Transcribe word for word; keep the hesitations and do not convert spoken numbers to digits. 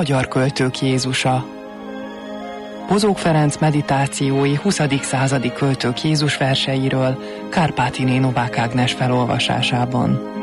magyar költők Jézusa. Bozók Ferenc meditációi huszadik századi költők Jézus verseiről Kárpátiné Novák Ágnes felolvasásában.